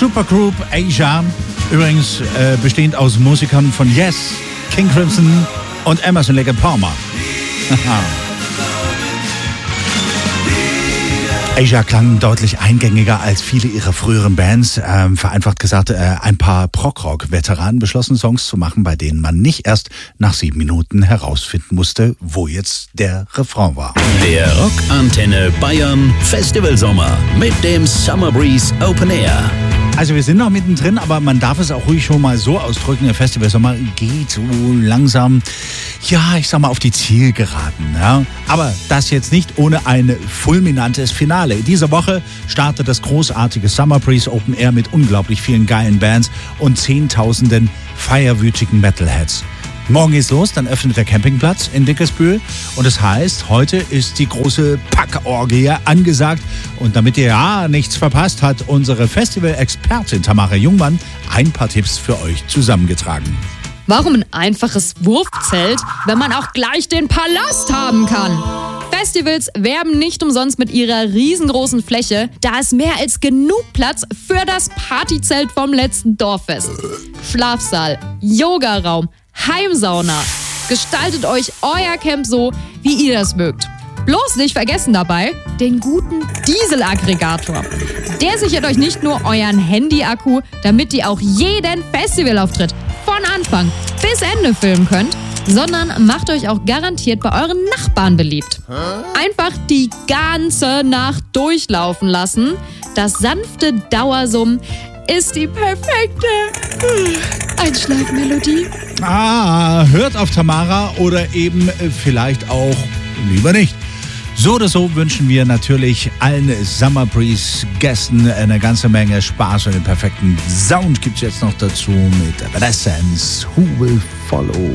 Supergroup Asia, übrigens bestehend aus Musikern von Yes, King Crimson und Emerson, Lake & Palmer. Asia klang deutlich eingängiger als viele ihrer früheren Bands. Vereinfacht gesagt, ein paar Prog-Rock-Veteranen beschlossen, Songs zu machen, bei denen man nicht erst nach 7 Minuten herausfinden musste, wo jetzt der Refrain war. Der Rockantenne Bayern Festivalsommer mit dem Summer Breeze Open Air. Also wir sind noch mittendrin, aber man darf es auch ruhig schon mal so ausdrücken, der Festivalsommer geht so langsam, ja, ich sag mal, auf die Zielgeraden. Ja. Aber das jetzt nicht ohne ein fulminantes Finale. Diese Woche startet das großartige Summer Breeze Open Air mit unglaublich vielen geilen Bands und Zehntausenden feierwütigen Metalheads. Morgen geht's los, dann öffnet der Campingplatz in Dickesbühl und das heißt, heute ist die große Packorgie angesagt und damit ihr ja nichts verpasst, hat unsere Festival-Expertin Tamara Jungmann ein paar Tipps für euch zusammengetragen. Warum ein einfaches Wurfzelt, wenn man auch gleich den Palast haben kann? Festivals werben nicht umsonst mit ihrer riesengroßen Fläche, da ist mehr als genug Platz für das Partyzelt vom letzten Dorffest. Schlafsaal, Yogaraum, Heimsauna. Gestaltet euch euer Camp so, wie ihr das mögt. Bloß nicht vergessen dabei den guten Dieselaggregator. Der sichert euch nicht nur euren Handy-Akku, damit ihr auch jeden Festivalauftritt von Anfang bis Ende filmen könnt, sondern macht euch auch garantiert bei euren Nachbarn beliebt. Einfach die ganze Nacht durchlaufen lassen. Das sanfte Dauersummen ist die perfekte Einschlafmelodie. Hört auf Tamara oder eben vielleicht auch lieber nicht. So oder so wünschen wir natürlich allen Summer Breeze Gästen eine ganze Menge Spaß und den perfekten Sound gibt's jetzt noch dazu mit Evanescence. Who will follow?